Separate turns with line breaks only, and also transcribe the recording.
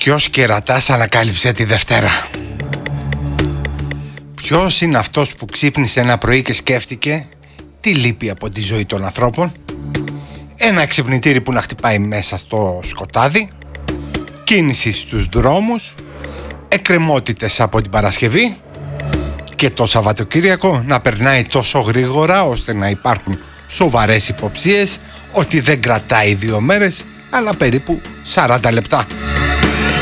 Ποιος κερατάς ανακάλυψε τη Δευτέρα? Ποιος είναι αυτός που ξύπνησε ένα πρωί και σκέφτηκε τι λείπει από τη ζωή των ανθρώπων? Ένα ξυπνητήρι που να χτυπάει μέσα στο σκοτάδι, κίνηση στους δρόμους, εκκρεμότητες από την Παρασκευή και το Σαββατοκύριακο να περνάει τόσο γρήγορα ώστε να υπάρχουν σοβαρές υποψίες ότι δεν κρατάει 2 μέρες αλλά περίπου 40 λεπτά.